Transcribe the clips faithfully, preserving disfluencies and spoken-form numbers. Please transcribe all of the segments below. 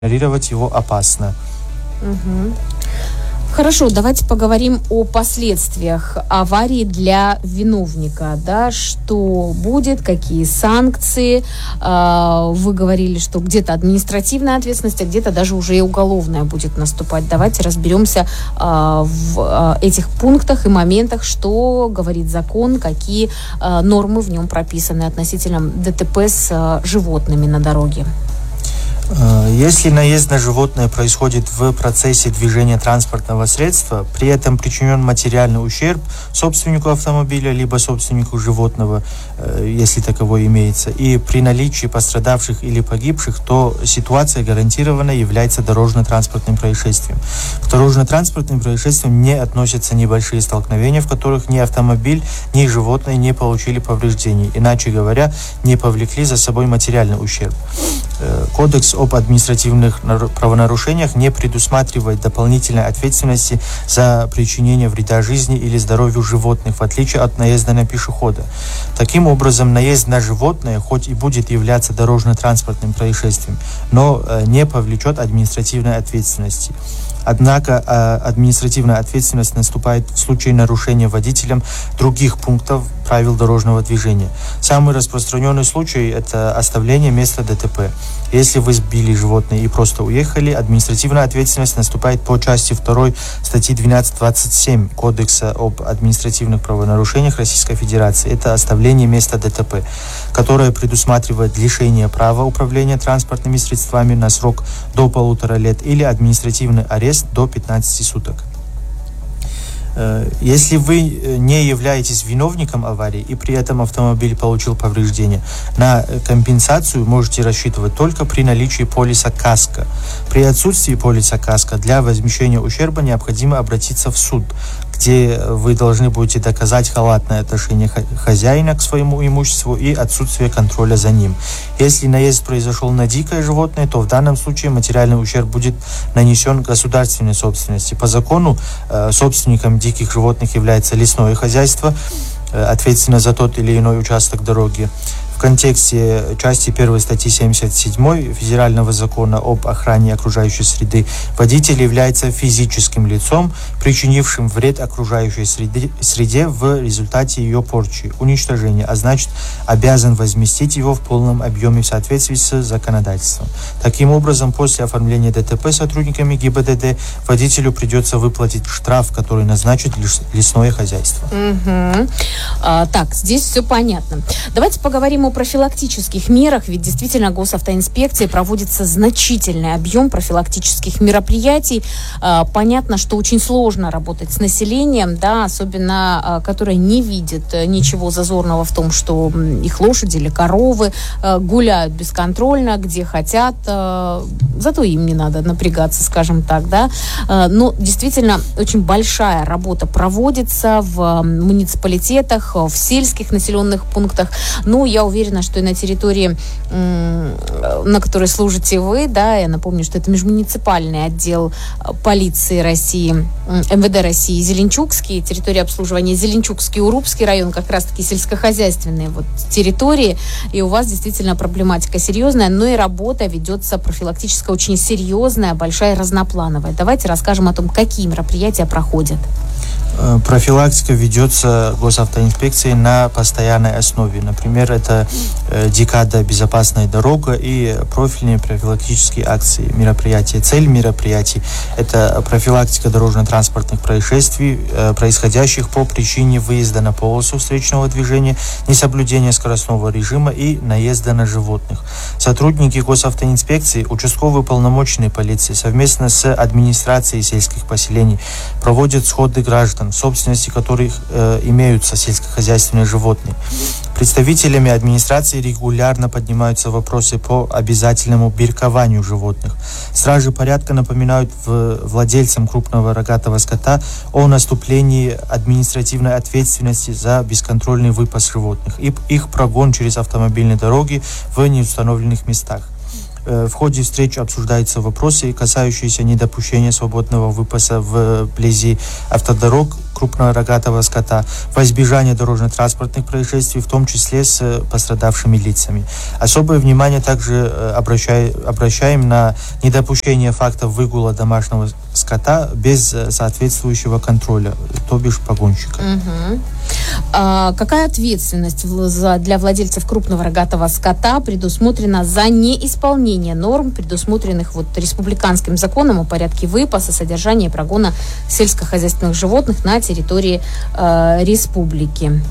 игнорировать его опасно. Угу. Хорошо, давайте поговорим о последствиях аварии для виновника, да, что будет, какие санкции. Вы говорили, что где-то административная ответственность, а где-то даже уже и уголовная будет наступать. Давайте разберемся в этих пунктах и моментах, что говорит закон, какие нормы в нем прописаны относительно ДТП с животными на дороге. Если наезд на животное происходит в процессе движения транспортного средства, при этом причинен материальный ущерб собственнику автомобиля либо собственнику животного, если таковой имеется, и при наличии пострадавших или погибших, то ситуация гарантированно является дорожно-транспортным происшествием. К дорожно-транспортным происшествиям не относятся небольшие столкновения, в которых ни автомобиль, ни животное не получили повреждений, иначе говоря, не повлекли за собой материальный ущерб. Кодекс об административных правонарушениях не предусматривает дополнительной ответственности за причинение вреда жизни или здоровью животных, в отличие от наезда на пешехода. Таким образом, наезд на животное хоть и будет являться дорожно-транспортным происшествием, но не повлечет административной ответственности. Однако административная ответственность наступает в случае нарушения водителем других пунктов правил дорожного движения. Самый распространенный случай – это оставление места ДТП. Если вы сбили животное и просто уехали, административная ответственность наступает по части второй статьи двенадцать двадцать семь Кодекса об административных правонарушениях Российской Федерации. Это оставление места ДТП, которое предусматривает лишение права управления транспортными средствами на срок до полутора лет или административный арест до пятнадцати суток. Если вы не являетесь виновником аварии и при этом автомобиль получил повреждения, на компенсацию можете рассчитывать только при наличии полиса КАСКО. При отсутствии полиса КАСКО для возмещения ущерба необходимо обратиться в суд, где вы должны будете доказать халатное отношение хозяина к своему имуществу и отсутствие контроля за ним. Если наезд произошел на дикое животное, то в данном случае материальный ущерб будет нанесен государственной собственности. По закону собственником диких животных является лесное хозяйство, ответственно за тот или иной участок дороги. В контексте части первой статьи семьдесят седьмой Федерального закона об охране окружающей среды водитель является физическим лицом, причинившим вред окружающей среде, среде в результате ее порчи, уничтожения, а значит обязан возместить его в полном объеме в соответствии с законодательством. Таким образом, после оформления ДТП сотрудниками ГИБДД водителю придется выплатить штраф, который назначит лесное хозяйство. Угу. А, так, здесь все понятно. Давайте поговорим о профилактических мерах, ведь действительно госавтоинспекции проводится значительный объем профилактических мероприятий. Понятно, что очень сложно работать с населением, да, особенно которое не видит ничего зазорного в том, что их лошади или коровы гуляют бесконтрольно, где хотят, зато им не надо напрягаться, скажем так, да. Но действительно очень большая работа проводится в муниципалитетах, в сельских населенных пунктах. Ну, я уверена, что и на территории, на которой служите вы, да, я напомню, что это межмуниципальный отдел полиции России, МВД России, Зеленчукский, территория обслуживания Зеленчукский, Урупский район, как раз-таки сельскохозяйственные вот территории, и у вас действительно проблематика серьезная, но и работа ведется профилактическая, очень серьезная, большая, разноплановая. Давайте расскажем о том, какие мероприятия проходят. Профилактика ведется госавтоинспекцией на постоянной основе. Например, это э, декада «Безопасная дорога» и профильные профилактические акции, мероприятия. Цель мероприятий – это профилактика дорожно-транспортных происшествий, э, происходящих по причине выезда на полосу встречного движения, несоблюдения скоростного режима и наезда на животных. Сотрудники госавтоинспекции, участковые уполномоченные полиции совместно с администрацией сельских поселений проводят сходы граждан, в собственности которых э, имеются сельскохозяйственные животные. Представителями администрации регулярно поднимаются вопросы по обязательному биркованию животных. Стражи порядка напоминают в, владельцам крупного рогатого скота о наступлении административной ответственности за бесконтрольный выпас животных и их прогон через автомобильные дороги в неустановленных местах. В ходе встреч обсуждаются вопросы, касающиеся недопущения свободного выпаса вблизи автодорог крупного рогатого скота, во избежание дорожно-транспортных происшествий, в том числе с пострадавшими лицами. Особое внимание также обращай, обращаем на недопущение фактов выгула домашнего скота без соответствующего контроля, то бишь погонщика. Угу. А какая ответственность для владельцев крупного рогатого скота предусмотрена за неисполнение норм, предусмотренных вот республиканским законом о порядке выпаса, содержания и прогона сельскохозяйственных животных на территории э, республики?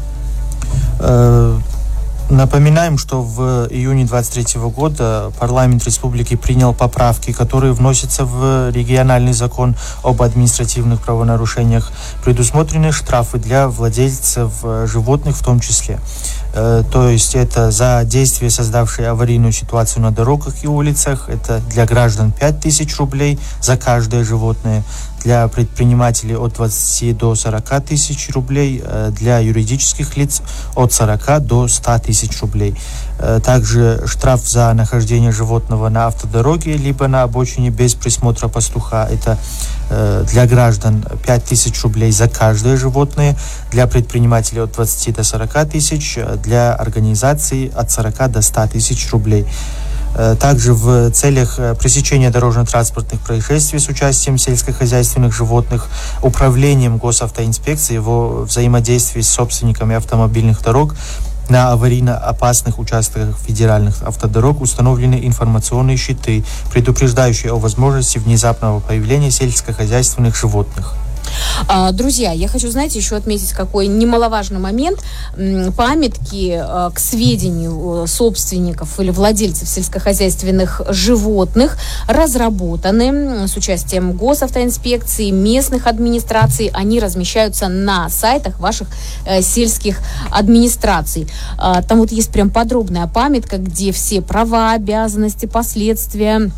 Э, Напоминаем, что в июне двадцать третьего года парламент республики принял поправки, которые вносятся в региональный закон об административных правонарушениях. Предусмотрены штрафы для владельцев животных в том числе. То есть это за действия, создавшие аварийную ситуацию на дорогах и улицах, это для граждан пять тысяч рублей за каждое животное, для предпринимателей от двадцати до сорока тысяч рублей, для юридических лиц от сорока до ста тысяч рублей. Также штраф за нахождение животного на автодороге либо на обочине без присмотра пастуха, это для граждан пять тысяч рублей за каждое животное, для предпринимателей от двадцати до сорока тысяч, для организаций от сорока до ста тысяч рублей. Также в целях пресечения дорожно-транспортных происшествий с участием сельскохозяйственных животных управлением госавтоинспекции во взаимодействии с собственниками автомобильных дорог на аварийно опасных участках федеральных автодорог установлены информационные щиты, предупреждающие о возможности внезапного появления сельскохозяйственных животных. Друзья, я хочу, знаете, еще отметить какой немаловажный момент. Памятки к сведению собственников или владельцев сельскохозяйственных животных разработаны с участием госавтоинспекции, местных администраций. Они размещаются на сайтах ваших сельских администраций. Там вот есть прям подробная памятка, где все права, обязанности, последствия,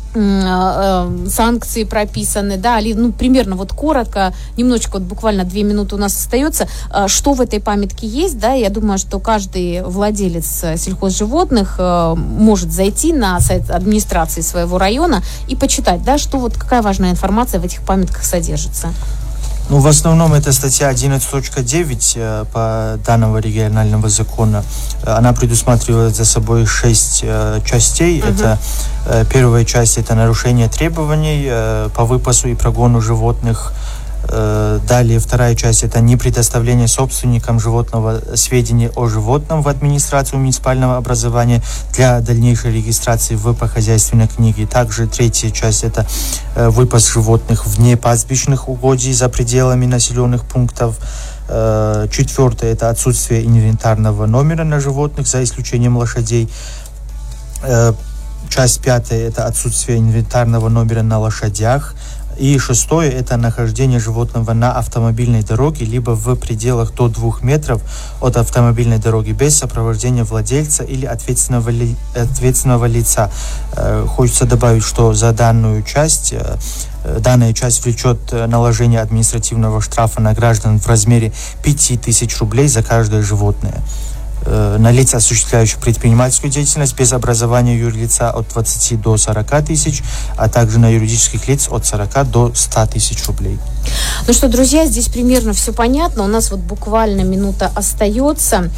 санкции прописаны, да, ну, примерно вот коротко, немножечко, вот буквально две минуты у нас остается, что в этой памятке есть, да, я думаю, что каждый владелец сельхозживотных может зайти на сайт администрации своего района и почитать, да, что вот, какая важная информация в этих памятках содержится. Ну, в основном это статья одиннадцать точка девять э, по данного регионального закона. Она предусматривает за собой шесть э, частей. Uh-huh. Это э, первая часть – это нарушение требований э, по выпасу и прогону животных. Э, далее вторая часть – это не предоставление собственникам животного сведений о животном в администрацию муниципального образования для дальнейшей регистрации в хозяйственной книге. Также третья часть – это э, выпас животных вне пастбищных угодий за пределами населенных пунктов. Э, четвертое – это отсутствие инвентарного номера на животных за исключением лошадей. Э, часть пятая – это отсутствие инвентарного номера на лошадях. И шестое – это нахождение животного на автомобильной дороге, либо в пределах до двух метров от автомобильной дороги без сопровождения владельца или ответственного, ли, ответственного лица. Э, хочется добавить, что за данную часть, э, данная часть влечет наложение административного штрафа на граждан в размере пяти тысяч рублей за каждое животное. На лиц, осуществляющих предпринимательскую деятельность без образования юрлица от двадцати до сорока тысяч, а также на юридических лиц от сорока до ста тысяч рублей. Ну что, друзья, здесь примерно все понятно. У нас вот буквально минута остается.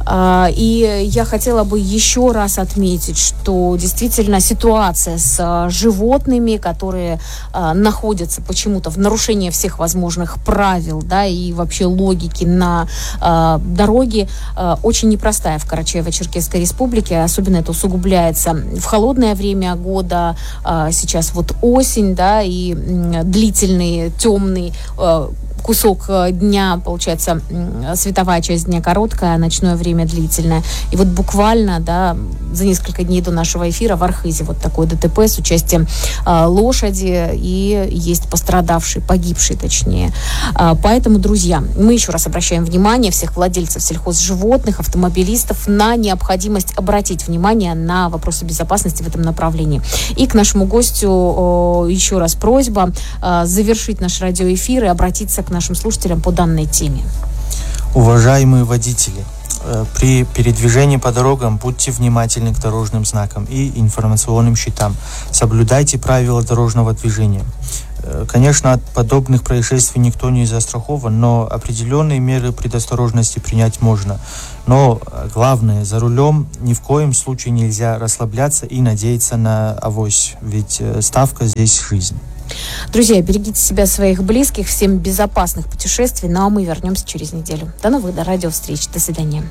И я хотела бы еще раз отметить, что действительно ситуация с животными, которые находятся почему-то в нарушении всех возможных правил, да, и вообще логики на дороге, очень непростая в Карачаево-Черкесской республике. Особенно это усугубляется в холодное время года. Сейчас вот осень, да, и длительный, темный кусок дня, получается, световая часть дня короткая, а ночное время длительное. И вот буквально, да, за несколько дней до нашего эфира в Архизе вот такое ДТП с участием э, лошади, и есть пострадавший, погибший, точнее. А, поэтому, друзья, мы еще раз обращаем внимание всех владельцев сельхозживотных, автомобилистов на необходимость обратить внимание на вопросы безопасности в этом направлении. И к нашему гостю э, еще раз просьба э, завершить наш радиоэфир и обратиться к нашим слушателям по данной теме. Уважаемые водители, При передвижении по дорогам будьте внимательны к дорожным знакам и информационным щитам. Соблюдайте правила дорожного движения. Конечно, от подобных происшествий никто не застрахован, но определенные меры предосторожности принять можно. Но главное, за рулем ни в коем случае нельзя расслабляться и надеяться на авось, ведь ставка здесь жизнь. Друзья, берегите себя, своих близких, всем безопасных путешествий, ну а мы вернемся через неделю. До новых до радиовстреч. До свидания.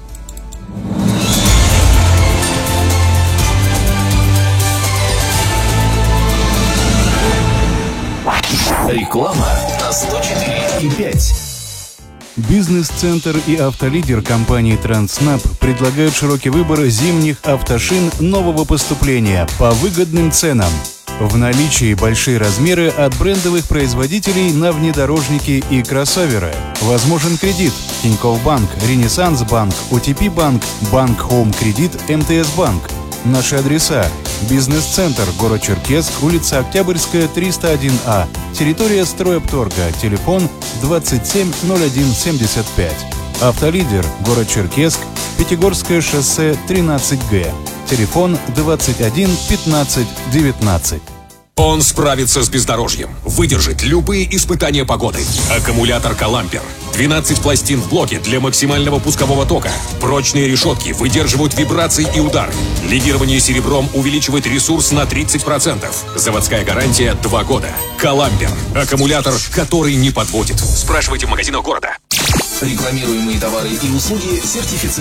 Реклама на сто четыре и пять. Бизнес-центр и автолидер компании «Транснаб» предлагают широкий выбор зимних автошин нового поступления по выгодным ценам. В наличии большие размеры от брендовых производителей на внедорожники и кроссоверы. Возможен кредит Тинькофф Банк, Ренессанс Банк, о ти пи Банк, Банк Хоум Кредит, эм тэ эс Банк. Наши адреса: Бизнес-центр, город Черкесск, улица Октябрьская, триста один А, территория стройопторга, телефон двадцать семь ноль один семьдесят пять. Автолидер, город Черкесск, Пятигорское шоссе, тринадцать Г, телефон двадцать один пятнадцать девятнадцать. Он справится с бездорожьем, выдержит любые испытания погоды. Аккумулятор «Калампер». двенадцать пластин в блоке для максимального пускового тока. Прочные решетки выдерживают вибрации и удары. Легирование серебром увеличивает ресурс на тридцать процентов. Заводская гарантия два года. «Калампер». Аккумулятор, который не подводит. Спрашивайте в магазинах города. Рекламируемые товары и услуги сертифицированы.